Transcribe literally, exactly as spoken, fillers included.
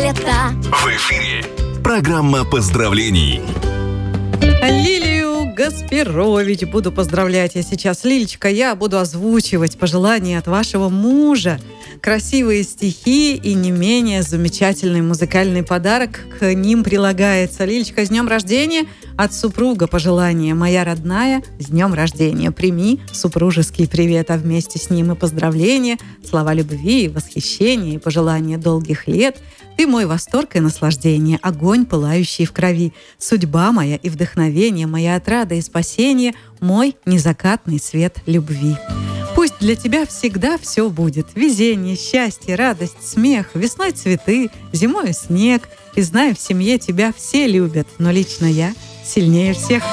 лета. В эфире программа поздравлений. Лилию Гаспирович буду поздравлять я сейчас. Лилечка, я буду озвучивать пожелания от вашего мужа. Красивые стихи и не менее замечательный музыкальный подарок к ним прилагается. Лилечка, с днем рождения! От супруга пожелание. Моя родная, с днем рождения. Прими супружеский привет, а вместе с ним и поздравления, слова любви, восхищения и пожелания долгих лет. Ты мой восторг и наслаждение, огонь, пылающий в крови, судьба моя и вдохновение, моя отрада и спасение, мой незакатный свет любви. Пусть для тебя всегда все будет. Везение, счастье, радость, смех, весной цветы, зимой снег. И знаю, в семье тебя все любят, но лично я сильнее всех.